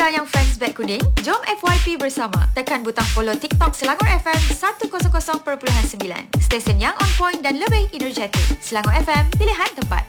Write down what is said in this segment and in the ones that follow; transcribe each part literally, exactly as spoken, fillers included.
anda yang fans Bet Kuning, jom F Y P bersama. Tekan butang follow TikTok Selangor F M seratus perpuluhan sembilan. Stesen yang on point dan lebih energetik. Selangor F M, pilihan tempat.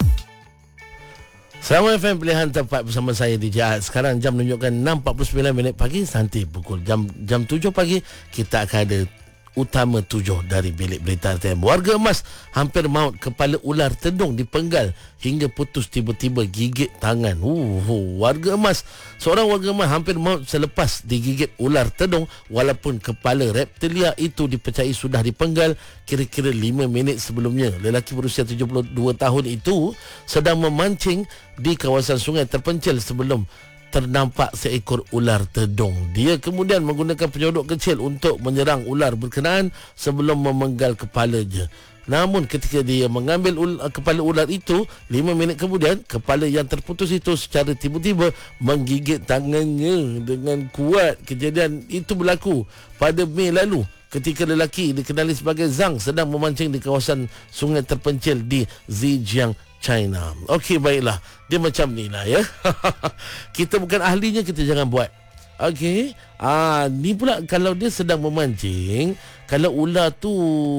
Selangor F M, pilihan tempat bersama saya D J Ahad. Sekarang jam menunjukkan enam empat puluh sembilan minit pagi. Nanti pukul jam jam tujuh pagi kita akan ada Utama tujuh dari Bilik Berita R T M. Warga emas hampir maut kepala ular tedung dipenggal hingga putus tiba-tiba gigit tangan. Uh, uh, warga emas, seorang warga emas hampir maut selepas digigit ular tedung walaupun kepala reptilia itu dipercayai sudah dipenggal kira-kira lima minit sebelumnya. Lelaki berusia tujuh puluh dua tahun itu sedang memancing di kawasan sungai terpencil sebelum ternampak seekor ular tedung. Dia kemudian menggunakan penyodok kecil untuk menyerang ular berkenaan sebelum memenggal kepalanya. Namun ketika dia mengambil ular, kepala ular itu, lima minit kemudian kepala yang terputus itu secara tiba-tiba menggigit tangannya dengan kuat. Kejadian itu berlaku pada Mei lalu ketika lelaki dikenali sebagai Zhang sedang memancing di kawasan sungai terpencil di Zhejiang, China. Okey, baiklah. Dia macam ni lah ya. Kita bukan ahlinya, kita jangan buat. Okey. Ah, ni pula kalau dia sedang memancing, kalau ular tu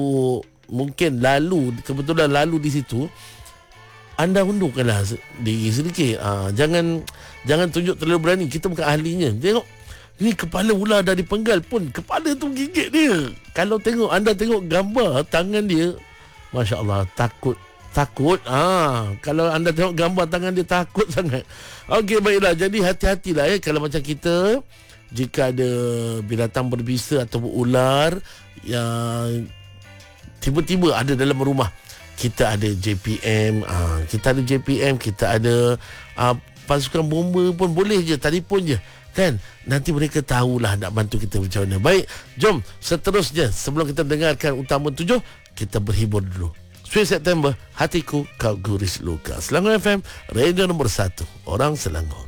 mungkin lalu, kebetulan lalu di situ, anda undurkanlah diri sedikit. Ah, jangan jangan tunjuk terlalu berani. Kita bukan ahlinya. Tengok, ni kepala ular dah dipenggal pun kepala tu gigit dia. Kalau tengok, anda tengok gambar tangan dia, Masya Allah, takut. Takut. Ah, kalau anda tengok gambar tangan dia, takut sangat. Okey, baiklah. Jadi hati-hatilah ya kalau macam kita, jika ada binatang berbisa atau ular yang tiba-tiba ada dalam rumah, kita ada J P M, ah, kita ada J P M, kita ada ah, pasukan bomba pun boleh je, telefon je kan. Nanti mereka tahulah nak bantu kita macam mana. Baik, jom seterusnya sebelum kita dengarkan Utama tujuh, kita berhibur dulu. Sweet September, hatiku kau guris luka. Selangor F M, radio nombor satu, orang Selangor.